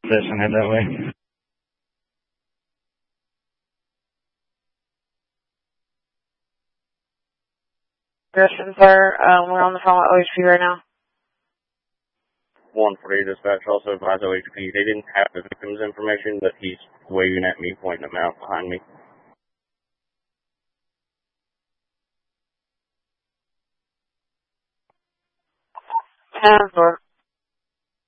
position, head that way. Aggressors, sir. We're on the phone with OHP right now. 148 dispatch also advised OHP. They didn't have the victim's information, but he's waving at me, pointing them out behind me. Hands,